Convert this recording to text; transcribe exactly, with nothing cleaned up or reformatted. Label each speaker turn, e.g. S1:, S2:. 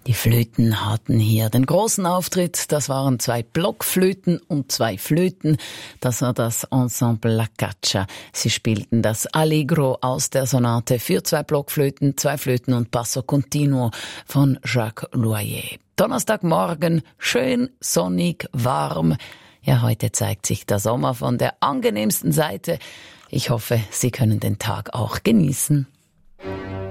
S1: Die Flöten hatten hier den großen Auftritt. Das waren zwei Blockflöten und zwei Flöten. Das war das Ensemble La Caccia. Sie spielten das Allegro aus der Sonate für zwei Blockflöten, zwei Flöten und Basso Continuo von Jacques Loyer. Donnerstagmorgen, schön, sonnig, warm. Ja, heute zeigt sich der Sommer von der angenehmsten Seite. Ich hoffe, Sie können den Tag auch genießen.